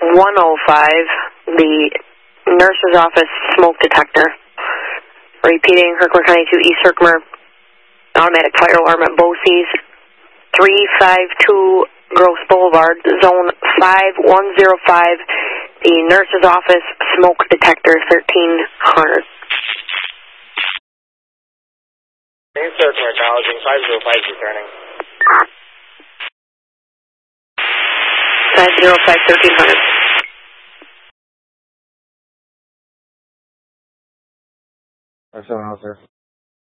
the nurse's office smoke detector. Repeating, Herkimer County 2 East Herkimer, automatic fire alarm at BOCES, 352 Gross Boulevard, zone 5105, the nurse's office smoke detector, 1300. East Herkimer, acknowledging 505 returning. 505, 1300. Someone else there.